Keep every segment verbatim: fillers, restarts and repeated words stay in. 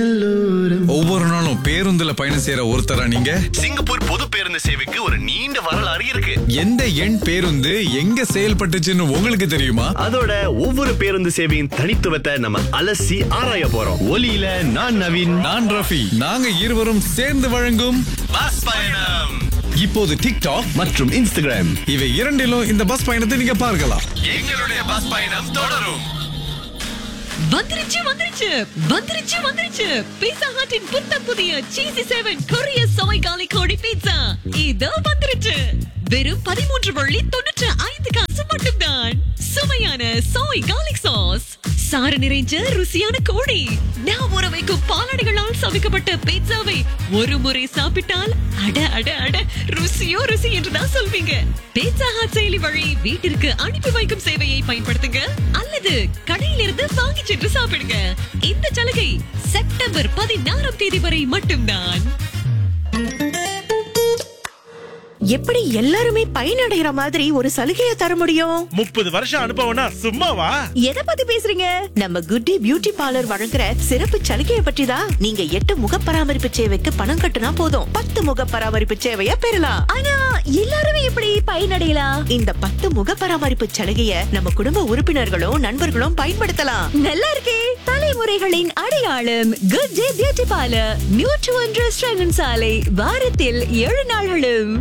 ஒவ்வொரு நாளும் பேருந்துல பயணம் செய்யற ஒருத்தரா நீங்க? சிங்கப்பூர் பொது பேருந்து சேவைக்கு ஒரு நீண்ட வரலாறு இருக்கு. எந்த எண் பேருந்து எங்க செயல்பட்டுச்சுன்னு உங்களுக்கு தெரியுமா? அதோட ஒவ்வொரு பேருந்து சேவையின் தனித்துவத்தை நம்ம அலசி ஆராய போறோம். ஒலியில நான் நவீன், நான் ரஃபி. நாங்க இருவரும் சேர்ந்து வழங்கும் பஸ் பயணம். இப்போது டிக்டாக் மற்றும் இன்ஸ்டாகிராம் இவை இரண்டிலும் இந்த பஸ் பயணத்தை நீங்க பார்க்கலாம். எங்களுடைய பஸ் பயணம் தொடரும். வந்துருச்சு வந்துருச்சு வந்துருச்சு வந்துருச்சு பீட்சா ஹட்டின் புத்தம் புதிய சீசி செவன் கொரிய சோய் காலி கோழி பீட்சா இதோ வந்துருச்சு. வெறும் பதிமூன்று வள்ளி தொண்ணூற்று ஐந்து காசு மட்டும்தான். சுவையான சோய் கார்லிக் சாஸ், சாறு நிறைஞ்ச ருசியான கோழி, நான் ஊற வைக்கும் பாலாடைகளால் சமைக்கப்பட்ட பீட்சாவை ஒரு முறை சாப்பிட்டால் அட அட அட ருசியோ ருசி என்றுதான் சொல்வீங்க. பீட்சா ஹட் செயலி வழி வீட்டிற்கு அனுப்பி வைக்கும் சேவையை பயன்படுத்துங்க அல்லது கடையிலிருந்து வாங்கி சென்று சாப்பிடுங்க. இந்த சலுகை செப்டம்பர் பதினாறாம் தேதி வரை மட்டும்தான். எப்படி எல்லாருமே பயனடைகிற மாதிரி ஒரு சலுகையை தர முடியும்? முப்பது வருஷம் அனுபவம்னா சும்மாவா? எதை பத்தி பேசுறீங்க? நம்ம குட்டி பியூட்டி பார்லர் வழங்குற சிறப்பு சலுகையை பற்றி தான். நீங்க எட்டு முக பராமரிப்பு சேவைக்கு பணம் கட்டுனா போதும், பத்து முக பராமரிப்பு சேவையை பெறலாம். ஆனா எல்லாருமே எப்படி பயனடையலாம்? இந்த பத்து முக பராமரிப்பு சலுகையை நம்ம குடும்ப உறுப்பினர்களும் நண்பர்களும் பயன்படுத்தலாம். நல்லா இருக்கே. தலைமுறைகளின் அடையாளம் good day beauty parlour, nutri one restaurant சாலை, வாரத்தில் ஏழு நாள்களும்.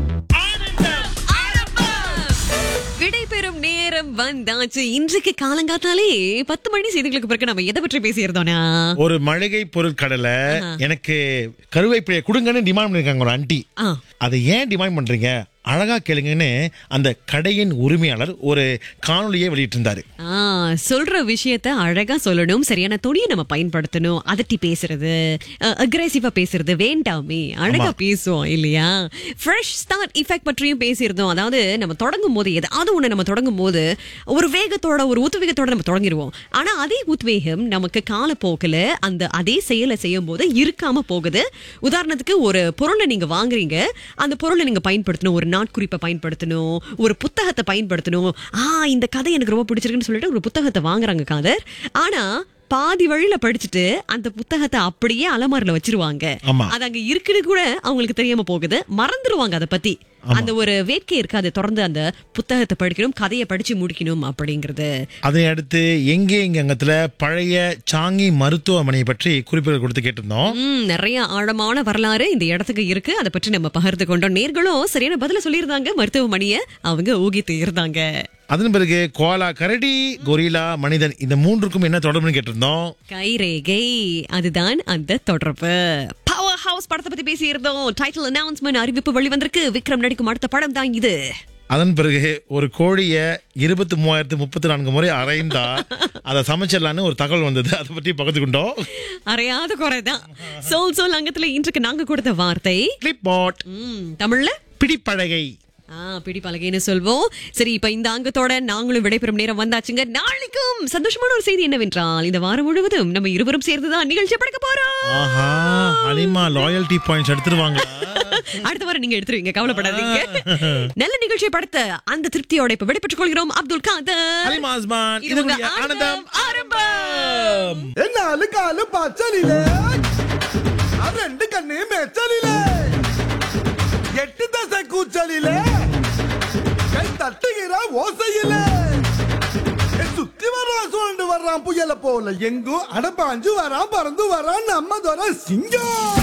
விடைபெறும் நேரம் வந்தாச்சு. இன்றைக்கு காலங்காத்தாலே பத்து மணி செய்திகளுக்கு பிறகு நம்ம எதை பற்றி பேசியிருந்தோம்னா, ஒரு மளிகை பொருட்கடலை எனக்கு கருவேப்பிலையை கொடுங்கன்னு டிமாண்ட் பண்ணிருக்காங்க ஒரு ஆண்டி. அதை ஏன் டிமாண்ட் பண்றீங்க, அழகா கேளுங்கன்னு அந்த கடையின் உரிமையாளர் ஒரு காணொலியை வெளியிட்டிருந்தாரு. சொல்ற விஷயத்த அழகா சொல்லணும், சரியான தொனியை நம்ம பயன்படுத்தணும். அதட்டி பேசுறது, அக்ரெசிவா பேசுறது வேண்டாமே, அழகா பேசுவோம் இல்லையா? ஃப்ரெஷ் ஸ்டார்ட் எஃபெக்ட் பற்றியும் பேசியிருந்தோம். அதாவது நம்ம தொடங்கும் போது ஏதாவது ஒண்ணு நம்ம தொடங்கும் போது ஒரு வேகத்தோட ஒரு உத்வேகத்தோட நம்ம தொடங்கிடுவோம். ஆனா அதே உத்வேகம் நமக்கு காலப்போக்குல அந்த அதே செயலை செய்யும் போது இருக்காம போகுது. உதாரணத்துக்கு ஒரு பொருளை நீங்க வாங்குறீங்க, அந்த பொருளை நீங்க பயன்படுத்தணும், ஒரு நாட்குறிப்பை பயன்படுத்தணும், ஒரு புத்தகத்தை பயன்படுத்தணும். ஆ இந்த கதை எனக்கு ரொம்ப பிடிச்சிருக்குன்னு சொல்லிட்டு ஒரு புத்தகத்தை வாங்குறாங்க காதர். ஆனா பாதி வழியில படிச்சுட்டு அந்த புத்தகத்தை அப்படியே அலமாரில வச்சிருவாங்க. அது அங்க இருக்குன்னு கூட அவங்களுக்கு தெரியாம போகுது, மறந்துடுவாங்க அதை பத்தி. அந்த ஒரு வேட்கை இருக்காது, தொடர்ந்து அந்த புத்தகத்தை படிக்கணும், கதையை படிச்சு முடிக்கணும் அப்படிங்கிறது. அதை அடுத்து எங்கே இங்க அங்கத்துல பழைய சாங்கி மருத்துவமனை பற்றி குறிப்புகள் கொடுத்து கேட்டிருந்தோம். நிறைய ஆழமான வரலாறு இந்த இடத்துக்கு இருக்கு, அதை பற்றி நம்ம பகிர்ந்து கொண்டோம். நேர்களும் சரியான பதில சொல்லியிருந்தாங்க, மருத்துவமனையை அவங்க ஊகித்து இருந்தாங்க. அதன் பிறகு கோலா கரடி, கொரிலா, மனிதன், இந்த மூன்றுக்கும் என்ன தொடர்புன்னு கேட்டிருந்தோம். கைரேகை, அதுதான் அந்த தொடர்பு. பவர் ஹவுஸ் படத்தை பத்தி பேசி இருந்தோம். டைட்டில் அனௌன்ஸ்மெண்ட் அறிவிப்பு வெளிவந்திருக்கு. விக்ரம் நடிக்கும் அடுத்த படம் தான் இது. அதன் பிறகு ஒரு கோழிய இருபத்தி மூவாயிரத்து முப்பத்தி நான்கு முறை அரைந்தா அதை சமைச்சிடலான்னு ஒரு தகவல் வந்தது, அதை பற்றி பகிர்ந்து கொண்டோம். அரையாத குறைதான். சோல் சோல் அங்கத்துல இன்றைக்கு நாங்க கொடுத்த வார்த்தை கிளிப் பாட், தமிழ்ல பிடிப்பழகை. பிடி பலகைன்னு சொல்வோம். சரி, இப்ப இந்த அங்கத்தோட நாங்களும் விடைபெறும் நேரம் வந்தாச்சுங்க. நாளைக்கும் சந்தோஷமான ஒரு செய்தி என்னவென்றால், இந்த வாரம் முழுவதும் நம்ம இருவரும் சேர்ந்துதான் நிகழ்ச்சி படைக்க போறோம். ஆஹா, அலிமா லாயல்டி பாயிண்ட்ஸ் எடுத்துருவாங்க. அடுத்த வாரம் நீங்க எடுத்துருவீங்க, கவலைப்படாதீங்க. நல்ல நிகழ்ச்சியை படுத்த அந்த திருப்தியோட இப்ப விடைபெற்றுக் கொள்கிறோம். அப்துல் காதர், அலிமா அஸ்மான், இது உங்க ஆனந்தம் ஆரம்பம். நாலு காலு பச்சலிலே, ரெண்டு கண்ணு மெச்சலிலே, எட்டு தசை கூச்சலிலே, கை தட்டுகிற ஓசையிலே, சுத்தி வர்றான் சுழண்டு வர்றான் புயல போல, எங்கும் அடப்பாஞ்சு வரான் பறந்து வரான் நம்ம தோற சிங்கம்.